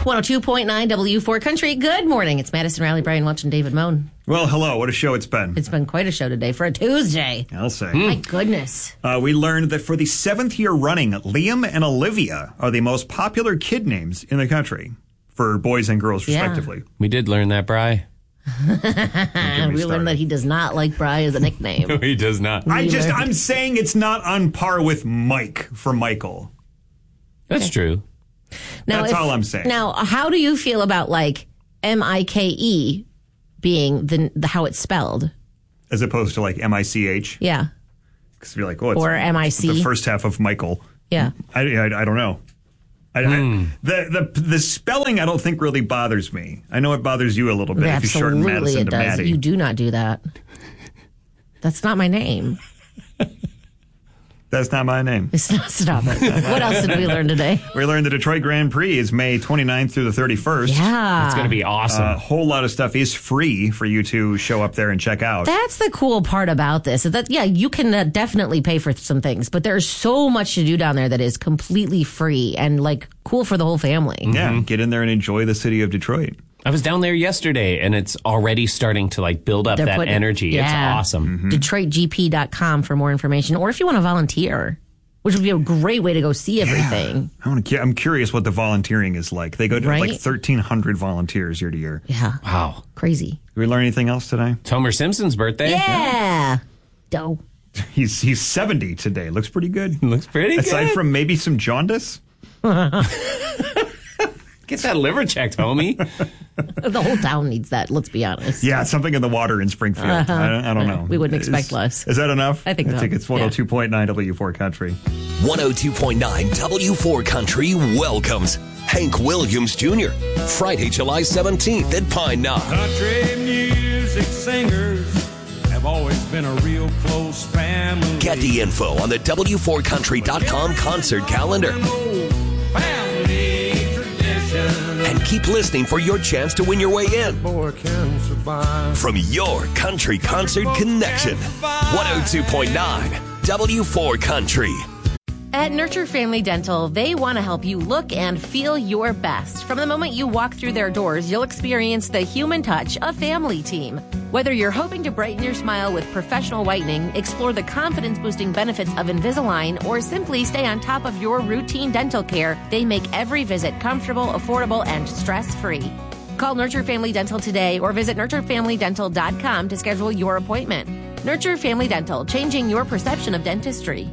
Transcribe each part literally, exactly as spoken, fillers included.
one oh two point nine W four Country. Good morning. It's Madison Riley, Brian Welch, and David Moan. Well, hello. What a show it's been. It's been quite a show today for a Tuesday. I'll say. My goodness. Uh, we learned that for the seventh year running, Liam and Olivia are the most popular kid names in the country for boys and girls, respectively. Yeah. We did learn that, Bri. we started. learned that he does not like Bri as a nickname. No, he does not. I just, learned- I'm saying it's not on par with Mike for Michael. That's true. Now, That's if- all I'm saying. Now, how do you feel about like M I K E being the, the how it's spelled? As opposed to like M I C H. Yeah. Because you're like, oh, it's Or M I C. the first half of Michael. Yeah. I, I, I don't know. I, Hmm. I, the, the the spelling I don't think really bothers me. I know it bothers you a little bit if you shorten Absolutely Madison it to does. Maddie. You do not do that. That's not my name. That's not my name. It's not, stop it. What else did we learn today? We learned the Detroit Grand Prix is May twenty-ninth through the thirty-first. Yeah. It's going to be awesome. A whole lot of stuff is free for you to show up there and check out. That's the cool part about this. Is that, yeah, you can uh, definitely pay for some things, but there's so much to do down there that is completely free and like cool for the whole family. Yeah, get in there and enjoy the city of Detroit. I was down there yesterday, and it's already starting to like build up They're that putting- energy. yeah. It's awesome. Mm-hmm. Detroit G P dot com for more information, or if you want to volunteer, which would be a great way to go see everything. I want to. I'm curious what the volunteering is like. They go to Right? like thirteen hundred volunteers year to year. Yeah. Wow. Crazy. Did we learn anything else today? It's Homer Simpson's birthday. Yeah. Doe. He's he's seventy today. Looks pretty good. Looks pretty Aside good. from maybe some jaundice. Get that liver checked, homie. The whole town needs that, let's be honest. Yeah, something in the water in Springfield. Uh-huh. I, don't, I don't know. We wouldn't expect is, less. Is that enough? I think I so. think it's one oh two point nine W four Country. one oh two point nine W four Country welcomes Hank Williams Junior Friday, July seventeenth at Pine Knob. Country music singers have always been a real close family. Get the info on the W four country dot com concert calendar. Family tradition. And keep listening for your chance to win your way in. Boy can survive. From your Country Concert Connection. one oh two point nine W four Country. At Nurture Family Dental, they want to help you look and feel your best. From the moment you walk through their doors, you'll experience the human touch of Family Team. Whether you're hoping to brighten your smile with professional whitening, explore the confidence-boosting benefits of Invisalign, or simply stay on top of your routine dental care, they make every visit comfortable, affordable, and stress-free. Call Nurture Family Dental today or visit nurture family dental dot com to schedule your appointment. Nurture Family Dental, changing your perception of dentistry.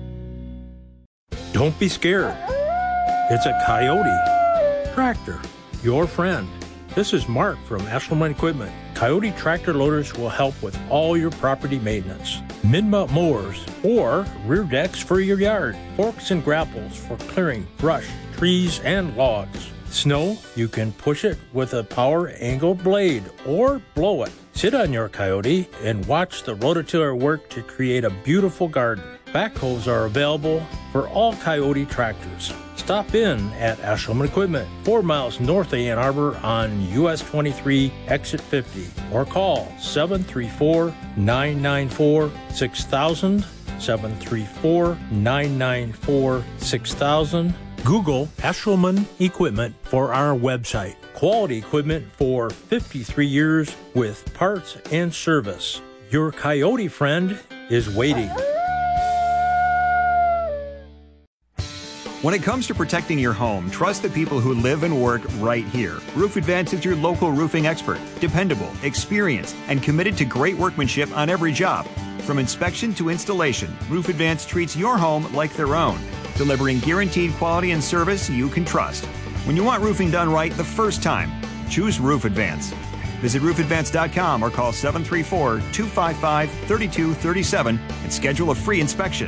Don't be scared. It's a Coyote tractor, your friend. This is Mark from Eshelman Equipment. Coyote tractor loaders will help with all your property maintenance. Mid-mount mowers or rear decks for your yard. Forks and grapples for clearing brush, trees, and logs. Snow, you can push it with a power angle blade or blow it. Sit on your Coyote and watch the rototiller work to create a beautiful garden. Backhoes are available for all Coyote tractors. Stop in at Eshelman Equipment, four miles north of Ann Arbor on U S twenty-three, exit fifty, or call seven three four, nine nine four, six thousand, seven three four, nine nine four, six thousand. Google Eshelman Equipment for our website. Quality equipment for fifty-three years with parts and service. Your Coyote friend is waiting. When it comes to protecting your home, trust the people who live and work right here. Roof Advance is your local roofing expert. Dependable, experienced, and committed to great workmanship on every job. From inspection to installation, Roof Advance treats your home like their own, delivering guaranteed quality and service you can trust. When you want roofing done right the first time, choose Roof Advance. Visit roof advance dot com or call seven three four, two five five, three two three seven and schedule a free inspection.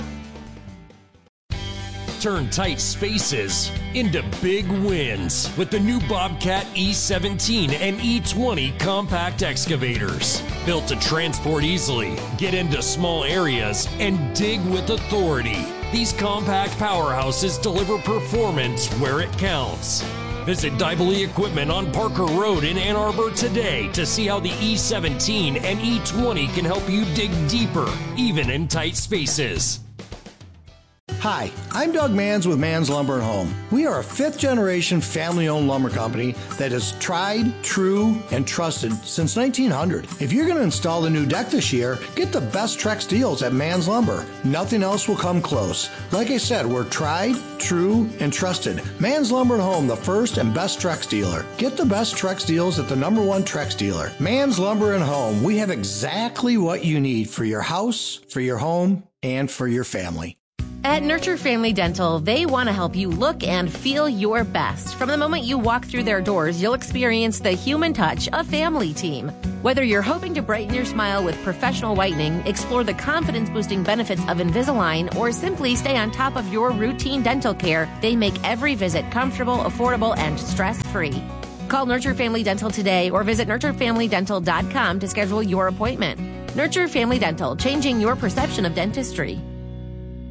Turn tight spaces into big wins with the new Bobcat E seventeen and E twenty compact excavators. Built to transport easily, get into small areas, and dig with authority. These compact powerhouses deliver performance where it counts. Visit Dibbley Equipment on Parker Road in Ann Arbor today to see how the E seventeen and E twenty can help you dig deeper, even in tight spaces. Hi, I'm Doug Manns with Manns Lumber and Home. We are a fifth-generation family-owned lumber company that is tried, true, and trusted since nineteen hundred. If you're going to install a new deck this year, get the best Trex deals at Manns Lumber. Nothing else will come close. Like I said, we're tried, true, and trusted. Manns Lumber and Home, the first and best Trex dealer. Get the best Trex deals at the number one Trex dealer. Manns Lumber and Home. We have exactly what you need for your house, for your home, and for your family. At Nurture Family Dental, they want to help you look and feel your best. From the moment you walk through their doors, you'll experience the human touch of Family Team. Whether you're hoping to brighten your smile with professional whitening, explore the confidence-boosting benefits of Invisalign, or simply stay on top of your routine dental care, they make every visit comfortable, affordable, and stress-free. Call Nurture Family Dental today or visit nurture family dental dot com to schedule your appointment. Nurture Family Dental, changing your perception of dentistry.